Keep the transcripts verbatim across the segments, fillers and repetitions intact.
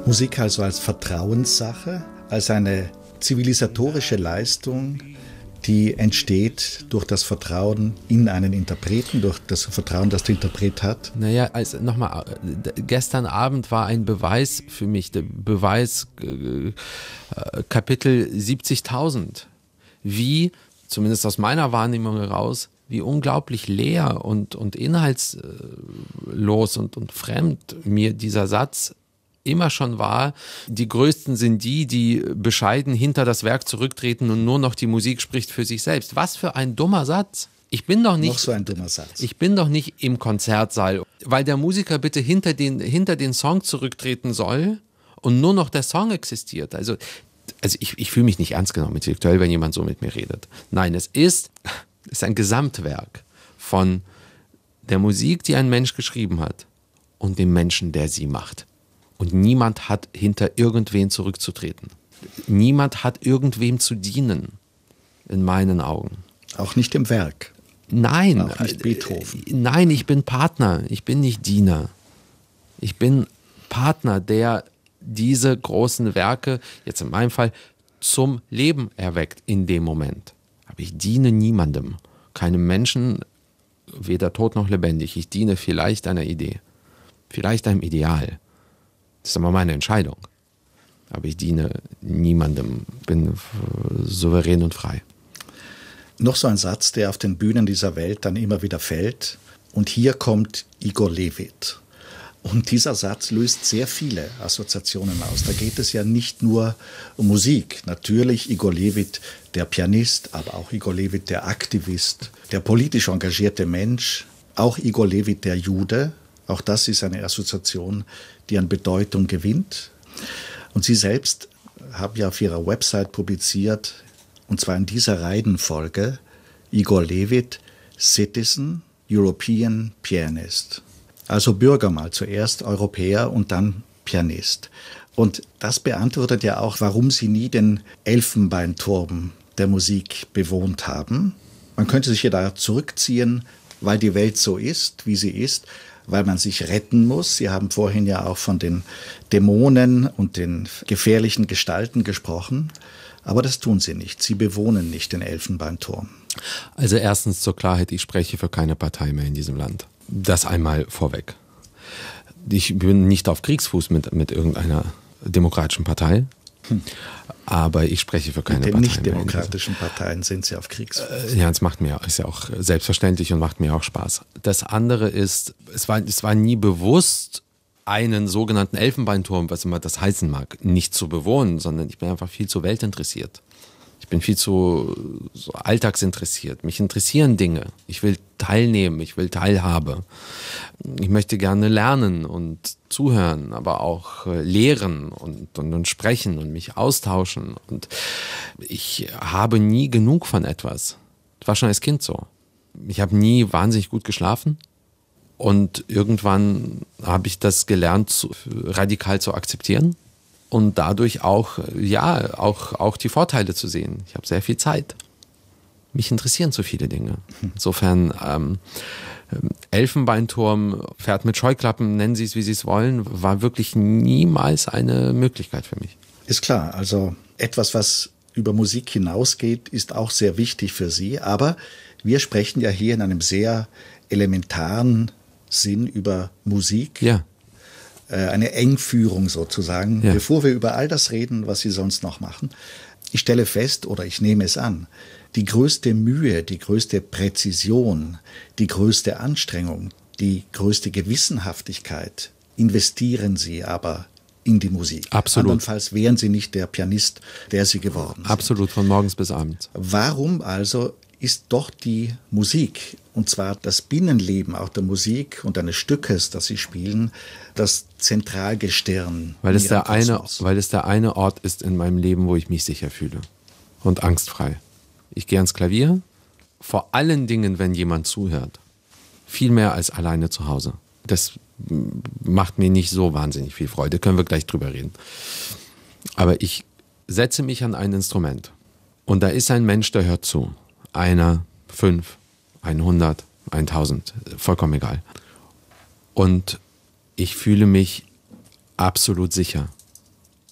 Musik also als Vertrauenssache, als eine zivilisatorische Leistung, die entsteht durch das Vertrauen in einen Interpreten, durch das Vertrauen, das der Interpret hat. Naja, also nochmal, gestern Abend war ein Beweis für mich, der Beweis äh, Kapitel siebzigtausend, wie, zumindest aus meiner Wahrnehmung heraus, wie unglaublich leer und, und inhaltslos und, und fremd mir dieser Satz immer schon war. Die Größten sind die, die bescheiden hinter das Werk zurücktreten und nur noch die Musik spricht für sich selbst. Was für ein dummer Satz. Ich bin doch nicht, noch so ein dummer Satz. Ich bin doch nicht im Konzertsaal, weil der Musiker bitte hinter den, hinter den Song zurücktreten soll und nur noch der Song existiert. Also, also ich, ich fühle mich nicht ernst genommen intellektuell, wenn jemand so mit mir redet. Nein, es ist, es ist ein Gesamtwerk von der Musik, die ein Mensch geschrieben hat und dem Menschen, der sie macht. Und niemand hat hinter irgendwen zurückzutreten. Niemand hat irgendwem zu dienen, in meinen Augen. Auch nicht im Werk. Nein. Auch nicht Beethoven. Nein, ich bin Partner, ich bin nicht Diener. Ich bin Partner, der diese großen Werke, jetzt in meinem Fall, zum Leben erweckt in dem Moment. Aber ich diene niemandem, keinem Menschen, weder tot noch lebendig. Ich diene vielleicht einer Idee, vielleicht einem Ideal. Das ist aber meine Entscheidung. Aber ich diene niemandem, bin souverän und frei. Noch so ein Satz, der auf den Bühnen dieser Welt dann immer wieder fällt. Und hier kommt Igor Levit. Und dieser Satz löst sehr viele Assoziationen aus. Da geht es ja nicht nur um Musik. Natürlich Igor Levit, der Pianist, aber auch Igor Levit, der Aktivist, der politisch engagierte Mensch. Auch Igor Levit, der Jude. Auch das ist eine Assoziation, die an Bedeutung gewinnt. Und Sie selbst haben ja auf Ihrer Website publiziert, und zwar in dieser Reihenfolge, Igor Levit, Citizen, European Pianist. Also Bürger mal zuerst, Europäer und dann Pianist. Und das beantwortet ja auch, warum Sie nie den Elfenbeinturm der Musik bewohnt haben. Man könnte sich ja da zurückziehen, weil die Welt so ist, wie sie ist, weil man sich retten muss. Sie haben vorhin ja auch von den Dämonen und den gefährlichen Gestalten gesprochen. Aber das tun Sie nicht. Sie bewohnen nicht den Elfenbeinturm. Also erstens zur Klarheit, ich spreche für keine Partei mehr in diesem Land. Das einmal vorweg. Ich bin nicht auf Kriegsfuß mit, mit irgendeiner demokratischen Partei. Hm. Aber ich spreche für keine Partei. Mit den nicht-demokratischen Parteien sind Sie auf Kriegsfuß. Ja, es macht mir, ist ja auch selbstverständlich und macht mir auch Spaß. Das andere ist, es war, es war nie bewusst, einen sogenannten Elfenbeinturm, was immer das heißen mag, nicht zu bewohnen, sondern ich bin einfach viel zu weltinteressiert. Ich bin viel zu so alltagsinteressiert. Mich interessieren Dinge. Ich will teilnehmen, ich will Teilhabe. Ich möchte gerne lernen und zuhören, aber auch lehren und, und, und sprechen und mich austauschen. Und ich habe nie genug von etwas. Das war schon als Kind so. Ich habe nie wahnsinnig gut geschlafen. Und irgendwann habe ich das gelernt, zu, radikal zu akzeptieren. Und dadurch auch, ja, auch, auch die Vorteile zu sehen. Ich habe sehr viel Zeit. Mich interessieren so viele Dinge. Insofern, ähm, Elfenbeinturm, Pferd mit Scheuklappen, nennen Sie es, wie Sie es wollen, war wirklich niemals eine Möglichkeit für mich. Ist klar, also etwas, was über Musik hinausgeht, ist auch sehr wichtig für Sie. Aber wir sprechen ja hier in einem sehr elementaren Sinn über Musik. Ja. Eine Engführung sozusagen, ja. Bevor wir über all das reden, was Sie sonst noch machen. Ich stelle fest, oder ich nehme es an, die größte Mühe, die größte Präzision, die größte Anstrengung, die größte Gewissenhaftigkeit investieren Sie aber in die Musik. Absolut. Andernfalls wären Sie nicht der Pianist, der Sie geworden sind. Absolut, von morgens bis abends. Warum also ist doch die Musik, und zwar das Binnenleben auch der Musik und eines Stückes, das Sie spielen, das Zentralgestirn? Weil es, der eine, weil es der eine Ort ist in meinem Leben, wo ich mich sicher fühle und angstfrei. Ich gehe ans Klavier, vor allen Dingen, wenn jemand zuhört. Viel mehr als alleine zu Hause. Das macht mir nicht so wahnsinnig viel Freude, können wir gleich drüber reden. Aber ich setze mich an ein Instrument und da ist ein Mensch, der hört zu. Einer, fünf, hundert, tausend, vollkommen egal. Und ich fühle mich absolut sicher.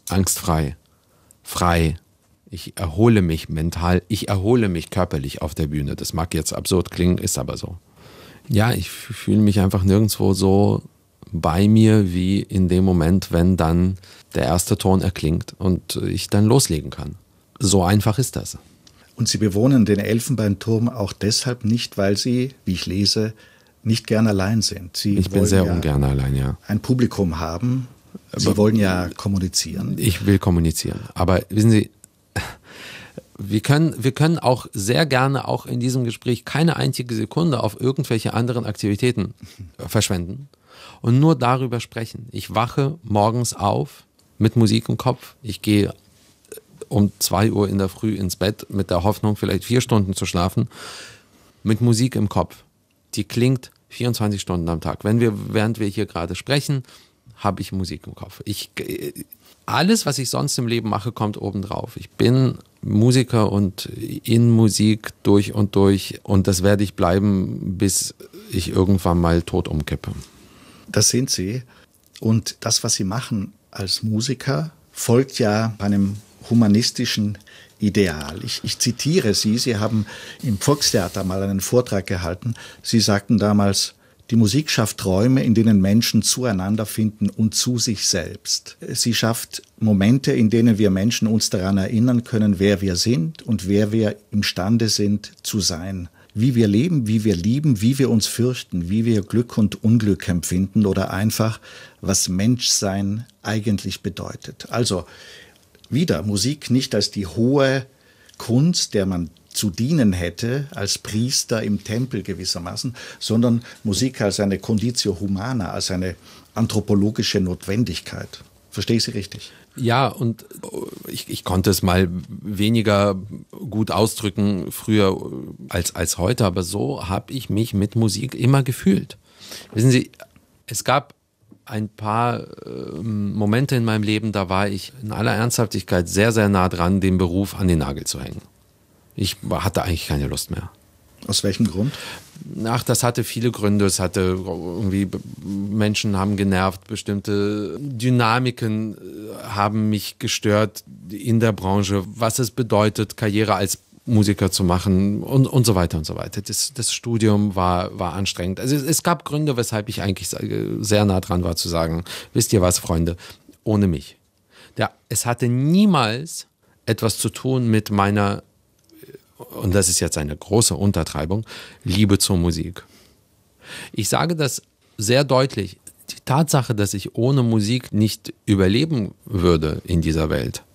angstfrei, frei. Ich erhole mich mental, ich erhole mich körperlich auf der Bühne. Das mag jetzt absurd klingen, ist aber so. Ja, ich fühle mich einfach nirgendwo so bei mir wie in dem Moment, wenn dann der erste Ton erklingt und ich dann loslegen kann. So einfach ist das. Und Sie bewohnen den Elfenbeinturm auch deshalb nicht, weil Sie, wie ich lese, nicht gern allein sind. Sie ich bin sehr ja ungern allein, ja. Ein Publikum haben. Sie aber wollen ja kommunizieren. Ich will kommunizieren. Aber wissen Sie, wir können, wir können auch sehr gerne auch in diesem Gespräch keine einzige Sekunde auf irgendwelche anderen Aktivitäten verschwenden und nur darüber sprechen. Ich wache morgens auf mit Musik im Kopf. Ich gehe um zwei Uhr in der Früh ins Bett mit der Hoffnung, vielleicht vier Stunden zu schlafen, mit Musik im Kopf. Die klingt vierundzwanzig Stunden am Tag. Wenn wir, während wir hier gerade sprechen, habe ich Musik im Kopf. Ich, alles, was ich sonst im Leben mache, kommt obendrauf. Ich bin Musiker und in Musik durch und durch und das werde ich bleiben, bis ich irgendwann mal tot umkippe. Das sind Sie. Und das, was Sie machen als Musiker, folgt ja einem humanistischen Ideal. Ich, ich zitiere Sie, Sie haben im Volkstheater mal einen Vortrag gehalten. Sie sagten damals, die Musik schafft Träume, in denen Menschen zueinander finden und zu sich selbst. Sie schafft Momente, in denen wir Menschen uns daran erinnern können, wer wir sind und wer wir imstande sind zu sein. Wie wir leben, wie wir lieben, wie wir uns fürchten, wie wir Glück und Unglück empfinden oder einfach, was Menschsein eigentlich bedeutet. Also wieder Musik nicht als die hohe Kunst, der man zu dienen hätte, als Priester im Tempel gewissermaßen, sondern Musik als eine Conditio Humana, als eine anthropologische Notwendigkeit. Verstehe ich Sie richtig? Ja, und ich, ich konnte es mal weniger gut ausdrücken früher als, als heute, aber so habe ich mich mit Musik immer gefühlt. Wissen Sie, es gab ein paar äh, Momente in meinem Leben, da war ich in aller Ernsthaftigkeit sehr, sehr nah dran, den Beruf an den Nagel zu hängen. Ich hatte eigentlich keine Lust mehr. Aus welchem Grund? Ach, das hatte viele Gründe. Es hatte irgendwie, Menschen haben genervt, bestimmte Dynamiken haben mich gestört in der Branche, was es bedeutet, Karriere als Musiker zu machen und, und so weiter und so weiter. Das, das Studium war, war anstrengend. Also es, es gab Gründe, weshalb ich eigentlich sehr nah dran war zu sagen, wisst ihr was, Freunde, ohne mich. Ja, es hatte niemals etwas zu tun mit meiner, und das ist jetzt eine große Untertreibung, Liebe zur Musik. Ich sage das sehr deutlich. Die Tatsache, dass ich ohne Musik nicht überleben würde in dieser Welt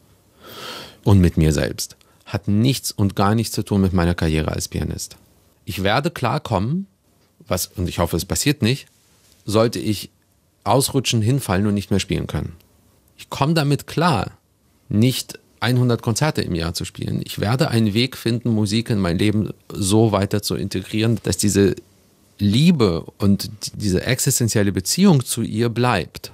und mit mir selbst, hat nichts und gar nichts zu tun mit meiner Karriere als Pianist. Ich werde klarkommen, was, und ich hoffe, es passiert nicht, sollte ich ausrutschen, hinfallen und nicht mehr spielen können. Ich komme damit klar, nicht hundert Konzerte im Jahr zu spielen. Ich werde einen Weg finden, Musik in mein Leben so weiter zu integrieren, dass diese Liebe und diese existenzielle Beziehung zu ihr bleibt.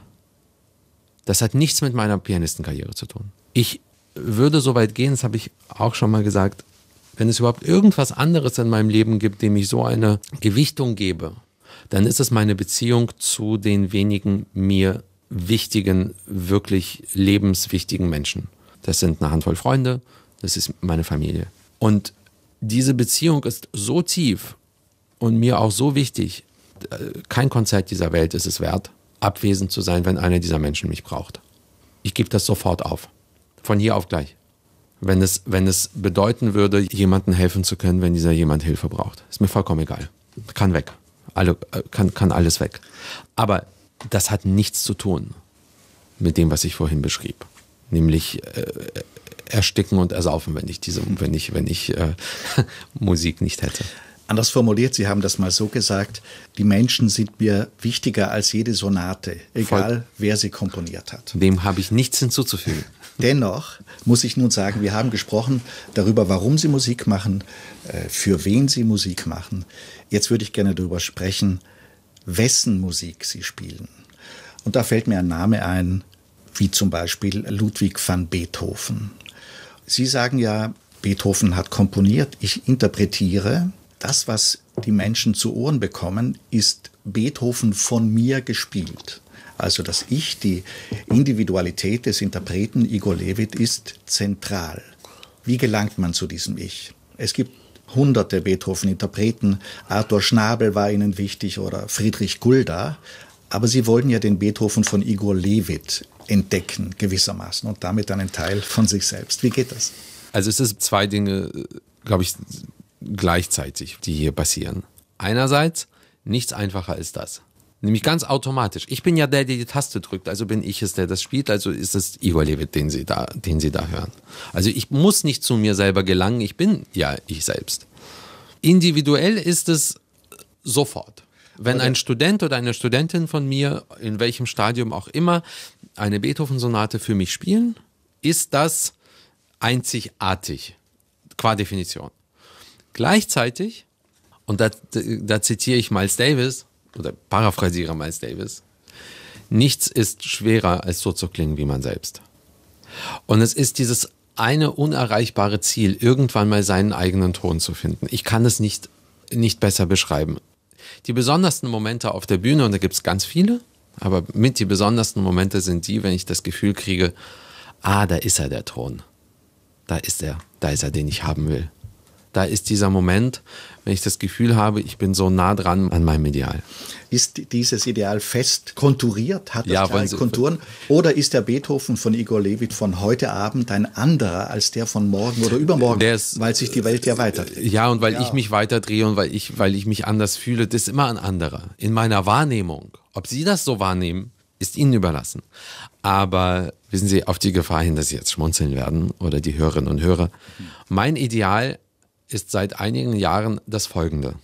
Das hat nichts mit meiner Pianistenkarriere zu tun. Ich würde so weit gehen, das habe ich auch schon mal gesagt, wenn es überhaupt irgendwas anderes in meinem Leben gibt, dem ich so eine Gewichtung gebe, dann ist es meine Beziehung zu den wenigen mir wichtigen, wirklich lebenswichtigen Menschen. Das sind eine Handvoll Freunde, das ist meine Familie. Und diese Beziehung ist so tief und mir auch so wichtig, kein Konzert dieser Welt ist es wert, abwesend zu sein, wenn einer dieser Menschen mich braucht. Ich gebe das sofort auf. Von hier auf gleich. Wenn es, wenn es bedeuten würde, jemandem helfen zu können, wenn dieser jemand Hilfe braucht. Ist mir vollkommen egal. Kann weg. Alle, kann, kann alles weg. Aber das hat nichts zu tun mit dem, was ich vorhin beschrieb. Nämlich äh, ersticken und ersaufen, wenn ich diese, wenn ich, wenn ich äh, Musik nicht hätte. Anders formuliert, Sie haben das mal so gesagt, die Menschen sind mir wichtiger als jede Sonate, egal Voll. wer sie komponiert hat. Dem habe ich nichts hinzuzufügen. Dennoch muss ich nun sagen, wir haben gesprochen darüber, warum Sie Musik machen, für wen Sie Musik machen. Jetzt würde ich gerne darüber sprechen, wessen Musik Sie spielen. Und da fällt mir ein Name ein, wie zum Beispiel Ludwig van Beethoven. Sie sagen ja, Beethoven hat komponiert, ich interpretiere. Das, was die Menschen zu Ohren bekommen, ist Beethoven von mir gespielt. Also das Ich, die Individualität des Interpreten Igor Levit ist zentral. Wie gelangt man zu diesem Ich? Es gibt hunderte Beethoven-Interpreten. Arthur Schnabel war ihnen wichtig oder Friedrich Gulda. Aber sie wollen ja den Beethoven von Igor Levit entdecken, gewissermaßen, und damit einen Teil von sich selbst. Wie geht das? Also es ist zwei Dinge, glaube ich, gleichzeitig, die hier passieren. Einerseits nichts einfacher als das. Nämlich ganz automatisch. Ich bin ja der, der die Taste drückt, also bin ich es, der das spielt, also ist es Igor Levit, den Sie da, den Sie da hören. Also ich muss nicht zu mir selber gelangen, ich bin ja ich selbst. Individuell ist es sofort. Wenn ein Student oder eine Studentin von mir, in welchem Stadium auch immer, eine Beethoven-Sonate für mich spielen, ist das einzigartig, qua Definition. Gleichzeitig, und da, da zitiere ich Miles Davis, oder paraphrasiere Miles Davis, nichts ist schwerer, als so zu klingen wie man selbst. Und es ist dieses eine unerreichbare Ziel, irgendwann mal seinen eigenen Ton zu finden. Ich kann es nicht, nicht besser beschreiben. Die besondersten Momente auf der Bühne, und da gibt es ganz viele, aber mit die besondersten Momente sind die, wenn ich das Gefühl kriege, ah, da ist er, der Ton. Da ist er, da ist er, den ich haben will. Da ist dieser Moment, wenn ich das Gefühl habe, ich bin so nah dran an meinem Ideal. Ist dieses Ideal fest konturiert? Hat das ja, klare Konturen? Oder ist der Beethoven von Igor Levit von heute Abend ein anderer als der von morgen oder übermorgen, ist, weil sich die Welt ja weiterdreht? Ja, und weil ja. ich mich weiterdrehe und weil ich, weil ich mich anders fühle, das ist immer ein anderer. In meiner Wahrnehmung. Ob Sie das so wahrnehmen, ist Ihnen überlassen. Aber wissen Sie, auf die Gefahr hin, dass Sie jetzt schmunzeln werden oder die Hörerinnen und Hörer, mein Ideal ist seit einigen Jahren das Folgende.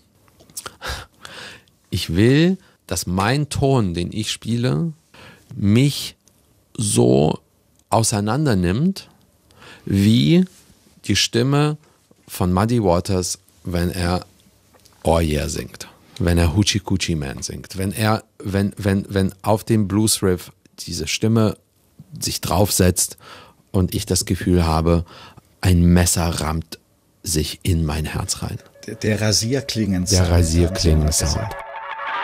Ich will, dass mein Ton, den ich spiele, mich so auseinander nimmt, wie die Stimme von Muddy Waters, wenn er Oh Yeah singt, wenn er Hoochie Coochie Man singt, wenn er, wenn, wenn, wenn auf dem Blues-Riff diese Stimme sich draufsetzt und ich das Gefühl habe, ein Messer rammt sich in mein Herz rein. Der, der Rasierklingen-Sound. Der Rasierklingen-Sound.